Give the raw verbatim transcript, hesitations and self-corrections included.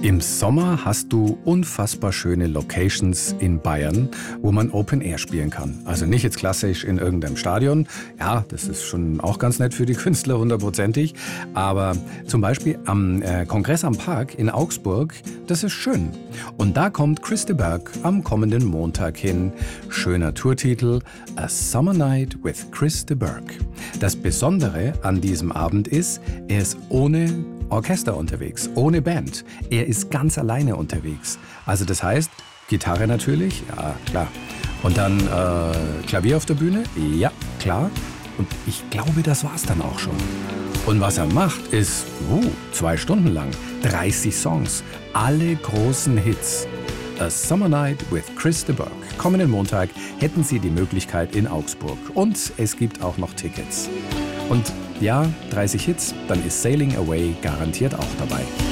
Im Sommer hast du unfassbar schöne Locations in Bayern, wo man Open Air spielen kann. Also nicht jetzt klassisch in irgendeinem Stadion. Ja, das ist schon auch ganz nett für die Künstler, hundertprozentig. Aber zum Beispiel am äh, Kongress am Park in Augsburg, das ist schön. Und da kommt Chris de Burgh am kommenden Montag hin. Schöner Tourtitel, A Summer Night with Chris de Burgh. Das Besondere an diesem Abend ist, er ist ohne Orchester unterwegs, ohne Band. Er ist ganz alleine unterwegs. Also das heißt, Gitarre natürlich, ja klar. Und dann äh, Klavier auf der Bühne, ja klar. Und ich glaube, das war's dann auch schon. Und was er macht, ist uh, zwei Stunden lang, dreißig Songs, alle großen Hits. A Summer Night with Chris de Burgh. Kommenden Montag hätten Sie die Möglichkeit in Augsburg. Und es gibt auch noch Tickets. Und ja, dreißig Hits, dann ist Sailing Away garantiert auch dabei.